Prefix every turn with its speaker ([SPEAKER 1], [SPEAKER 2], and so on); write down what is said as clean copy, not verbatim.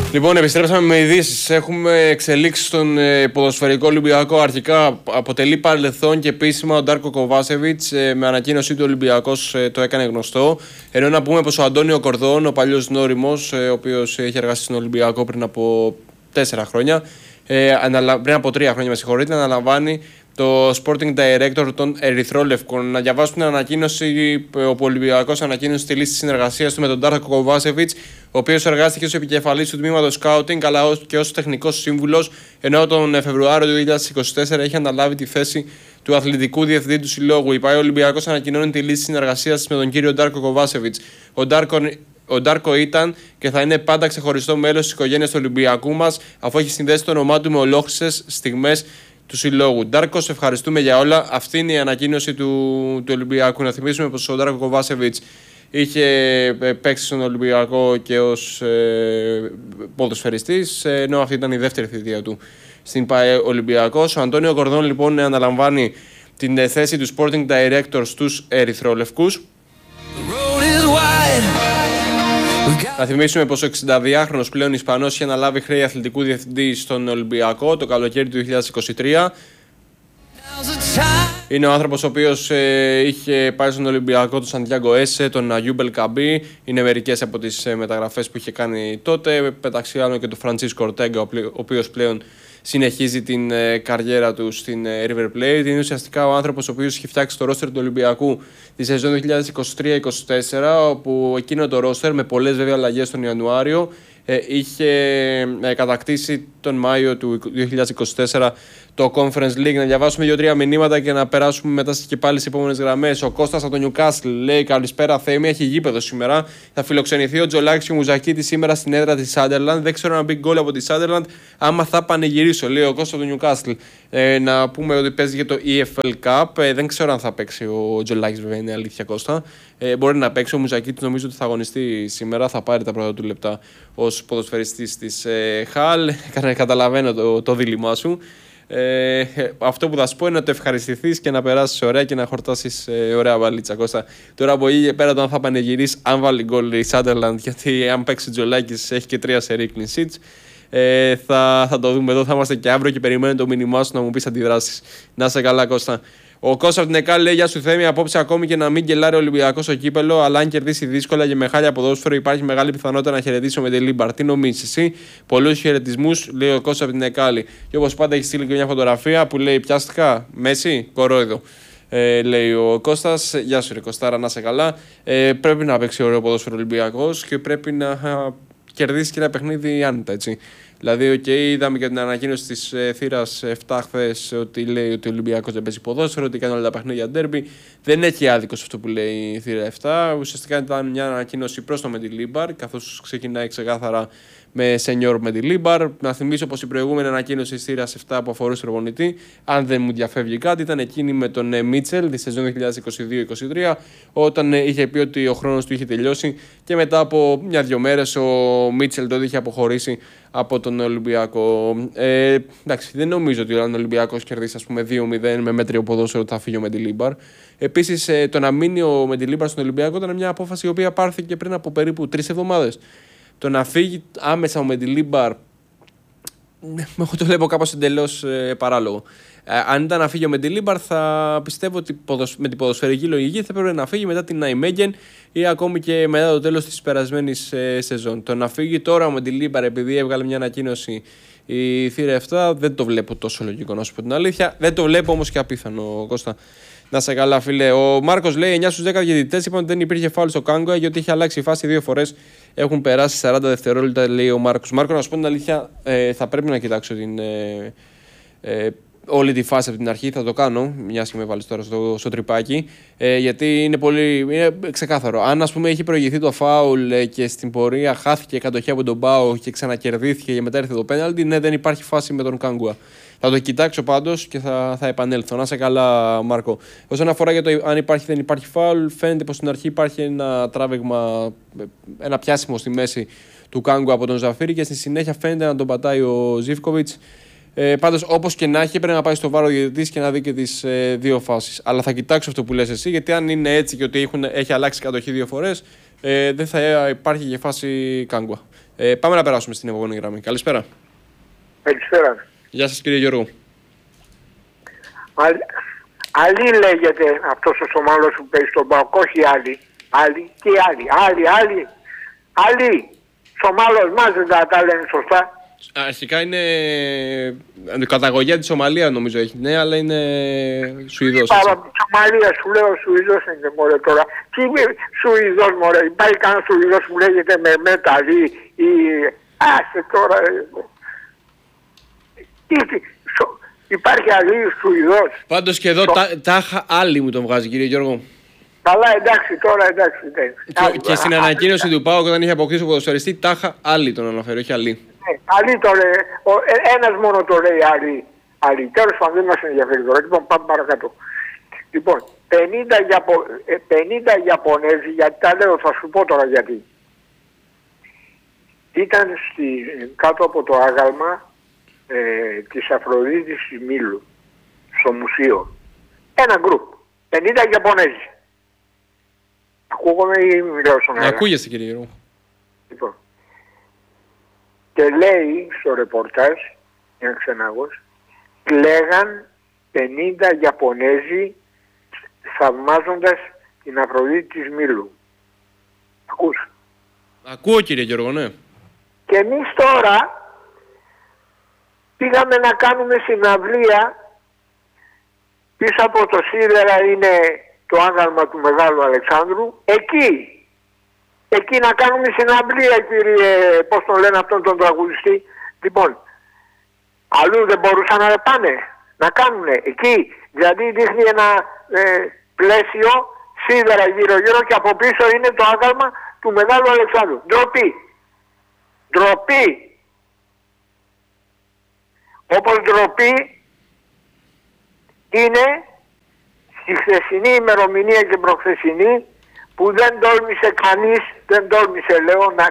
[SPEAKER 1] Λοιπόν, επιστρέψαμε με ειδήσεις. Έχουμε εξελίξεις στον ποδοσφαιρικό Ολυμπιακό. Αρχικά αποτελεί παρελθόν και επίσημα ο Ντάρκο Κοβάσεβιτς. Με ανακοίνωσή του Ολυμπιακός το έκανε γνωστό. Ενώ να πούμε πως ο Αντώνιο Κορδόν, ο παλιός νόριμος, ο οποίος είχε εργαστεί στον Ολυμπιακό πριν από 4 χρόνια, πριν από 3 χρόνια, με συγχωρείτε, αναλαμβάνει το Sporting Director των Ερυθρόλευκων. Να διαβάσουμε την ανακοίνωση. Ο Ολυμπιακός ανακοίνωσε τη λίστα συνεργασίας του με τον Ντάρκο Κοβάσεβιτς, ο οποίος εργάστηκε ως επικεφαλής του τμήματος Scouting αλλά και ως τεχνικός σύμβουλος, ενώ τον Φεβρουάριο του 2024 έχει αναλάβει τη θέση του αθλητικού διευθυντή του συλλόγου. Η ΠΑΕ Ολυμπιακός ανακοινώνει τη λίστα συνεργασίας με τον κύριο Ντάρκο Κοβάσεβιτς. Ο Ντάρκο ήταν και θα είναι πάντα ξεχωριστό μέλος της οικογένειας του Ολυμπιακού μας, αφού έχει συνδέσει το όνομά του με ολόκληρες στιγμές του συλλόγου. Ντάρκο, σε ευχαριστούμε για όλα. Αυτή είναι η ανακοίνωση του Ολυμπιακού. Να θυμίσουμε πως ο Ντάρκο Κοβάσεβιτς είχε παίξει στον Ολυμπιακό και ως ποδοσφαιριστής, ενώ αυτή ήταν η δεύτερη θητεία του στην ΠΑΕ Ολυμπιακός. Ο Αντώνιο Κορδόν λοιπόν αναλαμβάνει την θέση του Sporting Director στους Ερυθρόλευκους. Να θυμίσουμε πως ο 62χρονος πλέον Ισπανός είχε αναλάβει χρέη αθλητικού διευθυντή στον Ολυμπιακό το καλοκαίρι του 2023. Είναι ο άνθρωπος ο οποίος είχε πάει στον Ολυμπιακό τον Σαντιάγκο Έσε, τον Αγιούμπελ Καμπί. Είναι μερικές από τις μεταγραφές που είχε κάνει τότε. Μεταξύ άλλων και τον Φραντσίσκο Ορτέγκα, ο οποίος πλέον συνεχίζει την καριέρα του στην River Plate. Είναι ουσιαστικά ο άνθρωπος ο οποίος είχε φτιάξει το ρόστερ του Ολυμπιακού τη σεζόν 2023-2024, όπου εκείνο το ρόστερ, με πολλές βέβαια αλλαγές τον Ιανουάριο, είχε κατακτήσει τον Μάιο του 2024 το Conference League. Να διαβάσουμε 2-3 μηνύματα και να περάσουμε μετά και πάλι στις επόμενες γραμμές. Ο Κώστας από το Newcastle λέει: καλησπέρα Θέμη, έχει γήπεδο σήμερα. Θα φιλοξενηθεί ο Τζολάκης και ο Μουζακίτης σήμερα στην έδρα της Sunderland. Δεν ξέρω να μπει γκολ από τη Sunderland. Άμα θα πανηγυρίσω, λέει ο Κώστας από το Newcastle. Να πούμε ότι παίζει για το EFL Cup. Δεν ξέρω αν θα παίξει ο Τζολάκης, βέβαια, είναι αλήθεια, Κώστα. Μπορεί να παίξει. Ο Μουζακίτης νομίζω ότι θα αγωνιστεί σήμερα. Θα πάρει τα πρώτα του λεπτά ως ποδοσφαιριστής της Χαλ. Καταλαβαίνω το δίλημά σου. Αυτό που θα σου πω είναι να το ευχαριστηθείς και να περάσεις ωραία και να χορτάσεις ωραία βαλίτσα, Κώστα. Τώρα από εκεί και πέρα, το αν θα πανηγυρίσει, αν βάλει γκολ η Sunderland, γιατί αν παίξει Τζολάκης έχει και 3 σερί clean sheets, θα το δούμε εδώ. Θα είμαστε και αύριο και περιμένω το μήνυμά σου να μου πεις αντιδράσεις. Να είσαι καλά, Κώστα. Ο Κώστας από την ΕΚΑ λέει: γεια σου Θέμη, απόψε ακόμη και να μην κελάρει ο Ολυμπιακός στο κύπελο, αλλά αν κερδίσει δύσκολα και με χάλια ποδόσφαιρο, υπάρχει μεγάλη πιθανότητα να χαιρετήσει ο Μεντελίμπαρ. Τι νομίζεις εσύ? Πολλούς χαιρετισμούς, λέει ο Κώστας από την ΕΚΑ. Και όπως πάντα έχει στείλει και μια φωτογραφία που λέει: πιάστηκα, Μέση, κορόιδο. Λέει ο Κώστας. Γεια σου, ρε Κωστάρα, να είσαι καλά. Πρέπει να παίξει ωραίο ποδόσφαιρο Ολυμπιακός και πρέπει να κερδίσει και ένα παιχνίδι άνετα, έτσι. Δηλαδή, είδαμε και την ανακοίνωση της θύρας 7 χθες ότι λέει ότι ο Ολυμπιακός δεν παίζει ποδόσφαιρο, ότι κάνει όλα τα παιχνίδια ντέρμπι. Δεν έχει άδικο σε αυτό που λέει η θύρα 7. Ουσιαστικά ήταν μια ανακοίνωση προς το Μεντιλίμπαρ, καθώς ξεκινάει ξεκάθαρα με σενιόρ Μεντιλίμπαρ. Να θυμίσω πως η προηγούμενη ανακοίνωση της θύρας 7 που αφορούσε τον προπονητή, αν δεν μου διαφεύγει κάτι, ήταν εκείνη με τον Μίτσελ τη σεζόν 2022-2023, όταν είχε πει ότι ο χρόνος του είχε τελειώσει και μετά από 1-2 μέρες ο Μίτσελ το είχε αποχωρήσει από τον Ολυμπιακό. Εντάξει, δεν νομίζω ότι αν ο Ολυμπιακός κερδίσει, ας πούμε, 2-0 με μέτριο ποδόσφαιρο θα φύγει ο Μεντιλίμπαρ. Επίσης, το να μείνει ο Μεντιλίμπαρ στον Ολυμπιακό ήταν μια απόφαση η οποία πάρθηκε πριν από περίπου 3 εβδομάδες. Το να φύγει άμεσα ο Μεντιλίμπαρ, εγώ το βλέπω κάπως εντελώς παράλογο. Αν ήταν να φύγει ο Μεντιλίμπαρ, θα πιστεύω ότι με την ποδοσφαιρική λογική θα πρέπει να φύγει μετά την Ναϊμέγεν ή ακόμη και μετά το τέλος της περασμένης σεζόν. Το να φύγει τώρα ο Μεντιλίμπαρ επειδή έβγαλε μια ανακοίνωση η θύρα 7, δεν το βλέπω τόσο λογικό, να σου πω την αλήθεια. Δεν το βλέπω όμως και απίθανο, Κώστα. Να σε καλά, φίλε. Ο Μάρκος λέει: 9 στους 10 διαιτητές είπαν ότι δεν υπήρχε φάουλ στο Κάγκοα γιατί είχε αλλάξει η φάση 2 φορές. Έχουν περάσει 40 δευτερόλεπτα, λέει ο Μάρκος. Μάρκο, να σου πω την αλήθεια, θα πρέπει να κοιτάξω όλη τη φάση από την αρχή. Θα το κάνω, μια και με βάλεις τώρα στο τρυπάκι. Γιατί είναι ξεκάθαρο. Αν, ας πούμε, έχει προηγηθεί το φάουλ και στην πορεία χάθηκε η κατοχή από τον Πάο και ξανακερδίθηκε και μετά ήρθε το πέναλτι, ναι, δεν υπάρχει φάση με τον Κάγκοα. Θα το κοιτάξω πάντως και θα επανέλθω. Να σε καλά, Μάρκο. Όσον αφορά για το αν υπάρχει δεν υπάρχει φάουλ, φαίνεται πως στην αρχή υπάρχει ένα τράβηγμα, ένα πιάσιμο στη μέση του Κάγκου από τον Ζαφίρι και στη συνέχεια φαίνεται να τον πατάει ο Ζίβκοβιτς. Πάντως, όπως και να έχει, πρέπει να πάει στο βάρο διαιτητής και να δει και τις δύο φάσεις. Αλλά θα κοιτάξω αυτό που λες εσύ, γιατί αν είναι έτσι και ότι έχει αλλάξει κατοχή 2 φορές, δεν θα υπάρχει και φάση κάγκουα. Πάμε να περάσουμε στην επόμενη γραμμή. Καλησπέρα.
[SPEAKER 2] Καλησπέρα.
[SPEAKER 1] Γεια σας κύριε Γιώργο.
[SPEAKER 2] Άλλη λέγεται αυτός ο Σομαλός που παίζει στον ΠΑΟΚ, όχι άλλη. Άλλη και άλλη. Σομαλός μας δεν τα λένε σωστά.
[SPEAKER 1] Αρχικά είναι καταγωγή της Σομαλία νομίζω έχει, ναι, αλλά είναι Σουηδός.
[SPEAKER 2] Σομαλία σου λέω, Σουηδός είναι μωρέ τώρα. Τι είναι Σουηδός μωρέ, υπάρχει κανένα Σουηδός που λέγεται με μεταλλή ή... Άσε τώρα... Υπάρχει αλλή Σουηδός.
[SPEAKER 1] Πάντως και εδώ τάχα άλλη μου τον βγάζει κύριε Γιώργο.
[SPEAKER 2] Καλά, εντάξει, τώρα εντάξει.
[SPEAKER 1] Και στην ανακοίνωση του ΠΑΟΚ όταν είχε αποκτήσει ο ποδοσφαιριστή, τάχα άλλη τον αναφέρει, όχι άλλη.
[SPEAKER 2] Άλλη το λέει, ένας μόνο το λέει άλλη. Τέλος πάντων δεν μας ενδιαφέρει τώρα. Λοιπόν, πάμε παρακάτω. Λοιπόν, 50 Ιαπωνέζοι, γιατί τα λέω, θα σου πω τώρα γιατί. Ήταν κάτω από το άγαλμα της Αφροδίτης της Μήλου, στο μουσείο. Ένα γκρουπ, 50 Ιαπωνέζοι. Ακούγομαι ή μιλάω στον αέρα?
[SPEAKER 1] Ακούγεσαι κύριε Γιώργο.
[SPEAKER 2] Λοιπόν. Και λέει στο ρεπορτάζ, ένα ξενάγος, κλαίγαν 50 Ιαπωνέζοι θαυμάζοντας την Αφροδίτη της Μήλου. Ακούς?
[SPEAKER 1] Ακούω κύριε Γιώργο, ναι.
[SPEAKER 2] Και εμείς τώρα πήγαμε να κάνουμε συναυλία, πίσω από το Σίδερα είναι το άγαλμα του Μεγάλου Αλεξάνδρου, εκεί να κάνουμε συναυλία κύριε, πώς τον λένε αυτόν τον τραγουδιστή. Λοιπόν, αλλού δεν μπορούσαν να πάνε, να κάνουνε εκεί. Δηλαδή δείχνει ένα πλαίσιο σίδερα γύρω και από πίσω είναι το άγαλμα του Μεγάλου Αλεξάνδρου. Ντροπή. Όπως ντροπή είναι στη χθεσινή ημερομηνία και προχθεσινή που δεν τόλμησε κανείς, δεν τόλμησε λέω, να